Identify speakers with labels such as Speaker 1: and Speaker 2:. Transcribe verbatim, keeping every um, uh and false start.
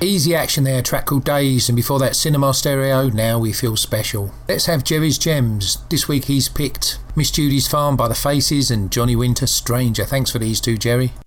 Speaker 1: Easy Action there, a track called Days, and before that Cinema Stereo, Now We Feel Special. Let's have Jerry's Gems. This week he's picked Miss Judy's Farm by The Faces and Johnny Winter, Stranger. Thanks for these two, Jerry.